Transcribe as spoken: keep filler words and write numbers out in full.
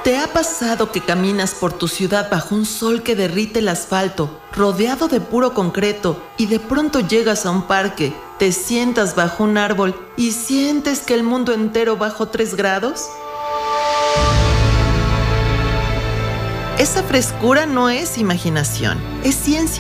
¿Te ha pasado que caminas por tu ciudad bajo un sol que derrite el asfalto, rodeado de puro concreto, y de pronto llegas a un parque, te sientas bajo un árbol y sientes que el mundo entero bajó tres grados? Esa frescura no es imaginación, es ciencia.